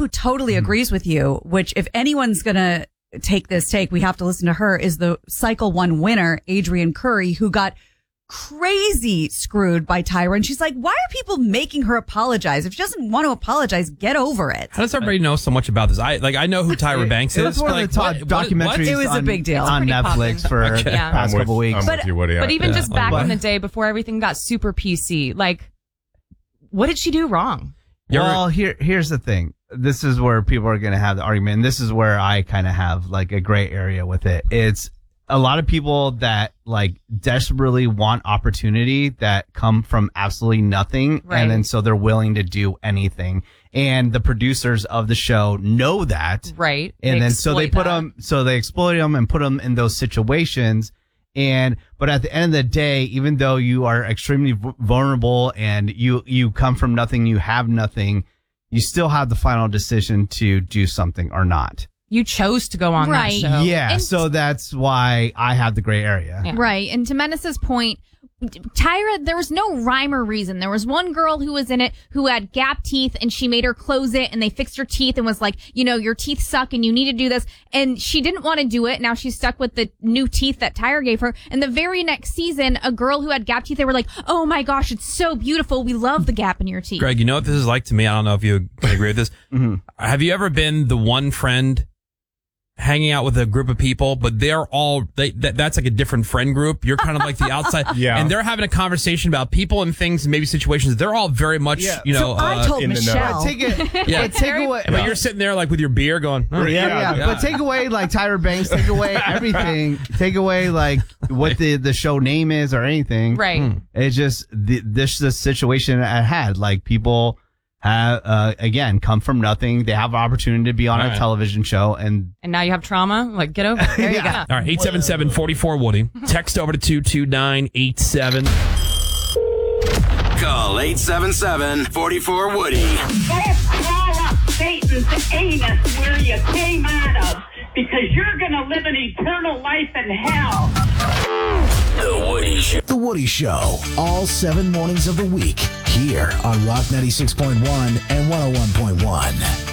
who totally agrees with you, which if anyone's going to take this take, we have to listen to her, is the Cycle 1 winner, Adrienne Curry, who got crazy screwed by Tyra. And she's like, why are people making her apologize? If she doesn't want to apologize, get over it. How does everybody know so much about this? I know who Tyra Banks is. It was one of the top documentaries. It was a big deal on Netflix for the past couple weeks. I'm with you, Woody. But even just back in the day before everything got super PC, like, what did she do wrong? Well, here's the thing. This is where people are going to have the argument. And this is where I kind of have like a gray area with it. It's a lot of people that like desperately want opportunity that come from absolutely nothing. Right. And then so they're willing to do anything. And the producers of the show know that. Right. And then so they they exploit them and put them in those situations. But at the end of the day, even though you are extremely vulnerable and you come from nothing, you have nothing, you still have the final decision to do something or not. You chose to go on that show. Yeah, so that's why I have the gray area. Yeah. Right. And to Menace's point, Tyra, there was no rhyme or reason. There was one girl who was in it who had gap teeth and she made her close it and they fixed her teeth and was like, your teeth suck and you need to do this. And she didn't want to do it. Now she's stuck with the new teeth that Tyra gave her. And the very next season, a girl who had gap teeth, they were like, oh my gosh, it's so beautiful. We love the gap in your teeth. Greg, you know what this is like to me? I don't know if you can agree with this. Mm-hmm. Have you ever been the one friend hanging out with a group of people, but they're all that's like a different friend group? You're kind of like the outside, yeah. And they're having a conversation about people and things and maybe situations. They're all very much, So I told Michelle. Take away. But you're sitting there like with your beer going, oh, yeah. But take away like Tyra Banks, take away everything, take away like what the show name is or anything. Right. It's just the situation I had. Like people have again come from nothing. They have an opportunity to be on a television show, and now you have trauma. Like, get over it. There you go. All right, 877-44-WOODY. Text over to 22987. Call 877-44-WOODY. Go crawl up Satan's anus where you came out of, because you're going to live an eternal life in hell. The Woody Show. The Woody Show. All 7 mornings of the week. Here on Rock 96.1 and 101.1.